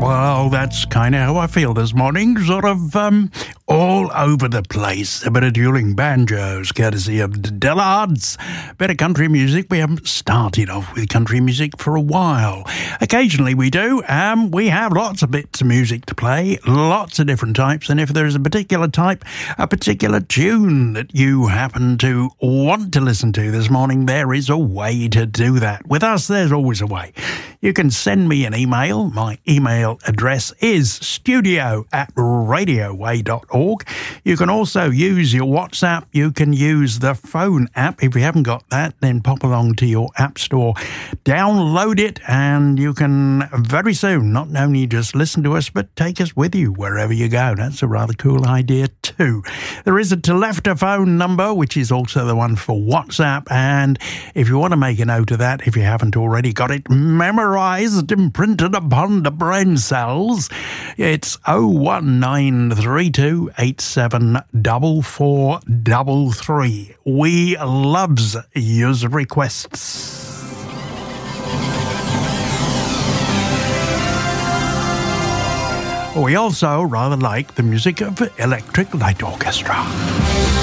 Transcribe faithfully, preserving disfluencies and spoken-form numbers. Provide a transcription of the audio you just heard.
Well, that's kind of how I feel this morning, sort of um, all over the place. A bit of dueling banjos, courtesy of the Dillards. Bit of country music. We haven't started off with country music for a while. Occasionally we do. Um, we have lots of bits of music to play, lots of different types, and if there's a particular type, a particular tune that you happen to want to listen to this morning, there is a way to do that. With us, there's always a way. You can send me an email. My email address is studio at radioway dot org. You can also use your WhatsApp. You can use the phone app. If you haven't got that, then pop along to your app store, download it, and you can very soon not only just listen to us, but take us with you wherever you go. That's a rather cool idea too. There is a telephone number, which is also the one for WhatsApp, and if you want to make a note of that, if you haven't already got it memorized, imprinted upon the brain cells, it's oh one nine three two eight seven four four three three. We loves user requests. We also rather like the music of Electric Light Orchestra.